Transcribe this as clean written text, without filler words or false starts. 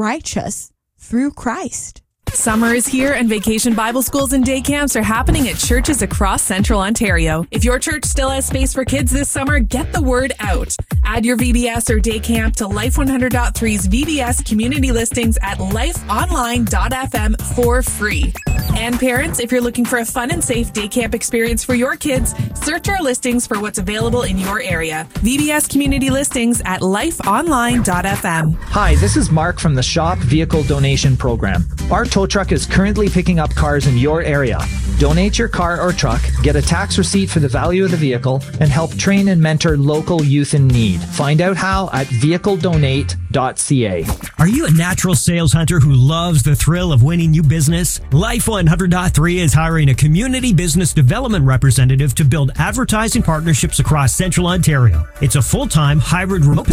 righteous through Christ. Summer is here and Vacation Bible Schools and day camps are happening at churches across Central Ontario. If your church still has space for kids this summer, get the word out. Add your VBS or day camp to Life 100.3's VBS community listings at lifeonline.fm for free. And parents, if you're looking for a fun and safe day camp experience for your kids, search our listings for what's available in your area. VBS community listings at lifeonline.fm. Hi, this is Mark from the Shop Vehicle Donation Program. Our tow truck is currently picking up cars in your area. Donate your car or truck, get a tax receipt for the value of the vehicle, and help train and mentor local youth in need. Find out how at vehicledonate.ca. Are you a natural sales hunter who loves the thrill of winning new business? Life 100.3 is hiring a community business development representative to build advertising partnerships across Central Ontario. It's a full-time hybrid remote